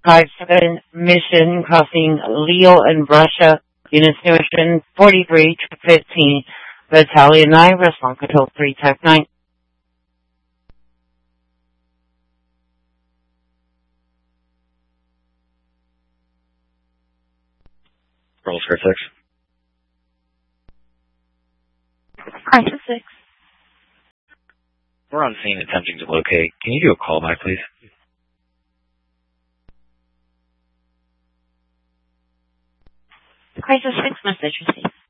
5-7 mission crossing Leo and Russia. Units Mission 43 to 15. Battalion 9, Response Control 3, Type 9. Roll for 6. Crisis 6. We're on scene attempting to locate. Can you do a callback, please? Crisis 6 message received.